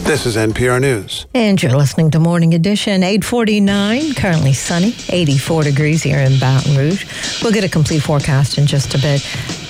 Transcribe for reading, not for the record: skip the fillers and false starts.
This is NPR News. And you're listening to Morning Edition, 8:49, currently sunny, 84 degrees here in Baton Rouge. We'll get a complete forecast in just a bit.